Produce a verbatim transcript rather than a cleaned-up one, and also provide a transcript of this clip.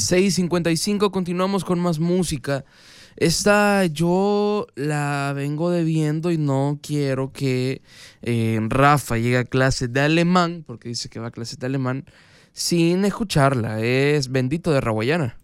seis cincuenta y cinco, continuamos con más música. Esta yo la vengo debiendo y no quiero que eh, Rafa llegue a clases de alemán, porque dice que va a clases de alemán, sin escucharla. Es Bendito de Raguayana.